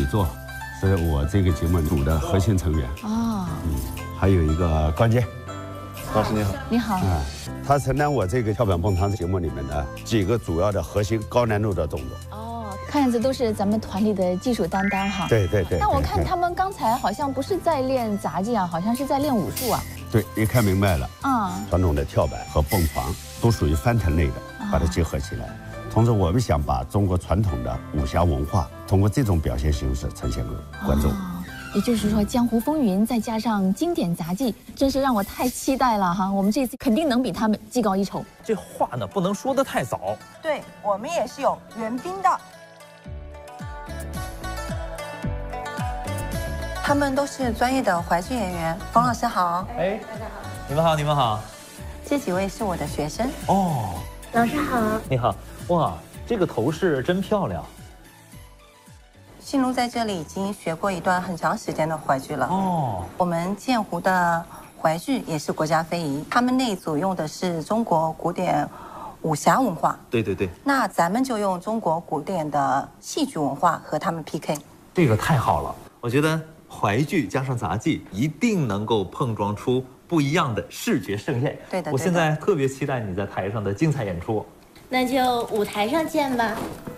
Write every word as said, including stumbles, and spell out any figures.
作，是我这个节目组的核心成员。 哦， 嗯，还有一个关键， 老师你好。 你好。 啊，他承担我这个跳板蹦床节目里面的几个主要的核心高难度的动作。 哦，看样子都是咱们团里的技术担当哈。 对对对。 但我看他们刚才好像不是在练杂技啊，好像是在练武术啊。 对，一看明白了。 啊、 嗯，传统的跳板和蹦床都属于翻腾类的，把它结合起来。同时，我们想把中国传统的武侠文化通过这种表现形式呈现给观众。 哦，也就是说，江湖风云再加上经典杂技，真是让我太期待了哈！我们这次肯定能比他们技高一筹。 这话呢，不能说得太早。 对，我们也是有援兵的。他们都是专业的淮剧演员。冯老师好。 哎，大家好。你们好，你们好。 这几位是我的学生。 哦， 老师好。 你好。哇，这个头饰真漂亮。 信如在这里已经学过一段很长时间的淮剧了。 哦， 我们建湖的淮剧也是国家非遗，他们那一组用的是中国古典武侠文化。 对对对。 那咱们就用中国古典的戏剧文化和他们 P K。 这个太好了，我觉得淮剧加上杂技一定能够碰撞出不一样的视觉盛宴。 对的， 我现在特别期待你在台上的精彩演出。 那就舞台上见吧。